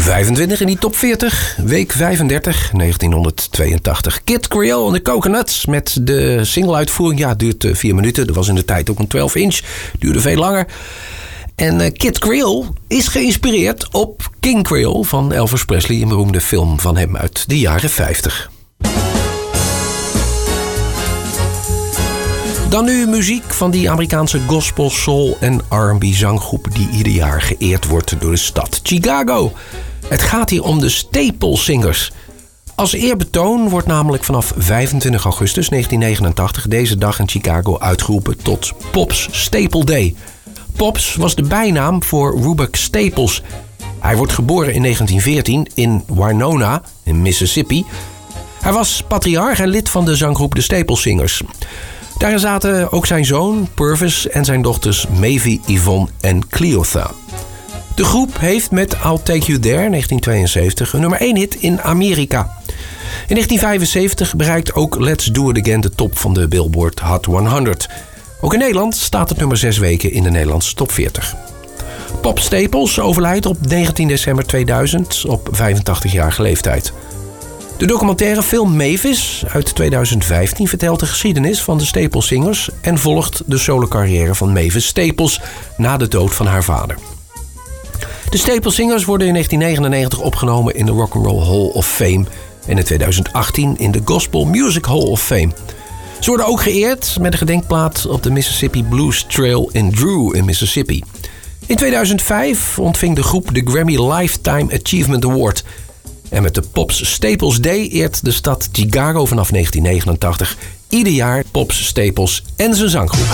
25 in die top 40, week 35, 1982. Kid Creole en de Coconuts met de single-uitvoering. Ja, het duurt 4 minuten. Er was in de tijd ook een 12-inch. Duurde veel langer. En Kid Creole is geïnspireerd op King Creole van Elvis Presley. Een beroemde film van hem uit de jaren 50. Dan nu muziek van die Amerikaanse gospel, soul en R&B zanggroep die ieder jaar geëerd wordt door de stad Chicago. Het gaat hier om de Staple Singers. Als eerbetoon wordt namelijk vanaf 25 augustus 1989 deze dag in Chicago uitgeroepen tot Pop's Staple Day. Pops was de bijnaam voor Rubach Staples. Hij wordt geboren in 1914 in Winona, in Mississippi. Hij was patriarch en lid van de zanggroep de Staple Singers. Daarin zaten ook zijn zoon Purvis en zijn dochters Maevie, Yvonne en Cleotha. De groep heeft met I'll Take You There 1972 een nummer 1 hit in Amerika. In 1975 bereikt ook Let's Do It Again de top van de Billboard Hot 100. Ook in Nederland staat het nummer 6 weken in de Nederlandse top 40. Pop Staples overlijdt op 19 december 2000 op 85-jarige leeftijd. De documentaire film Mavis uit 2015 vertelt de geschiedenis van de Staple Singers en volgt de solocarrière van Mavis Staples na de dood van haar vader. De Staple Singers worden in 1999 opgenomen in de Rock and Roll Hall of Fame en in 2018 in de Gospel Music Hall of Fame. Ze worden ook geëerd met een gedenkplaat op de Mississippi Blues Trail in Drew in Mississippi. In 2005 ontving de groep de Grammy Lifetime Achievement Award. En met de Pops Staples Day eert de stad Chicago vanaf 1989 ieder jaar Pops Staples en zijn zanggroep.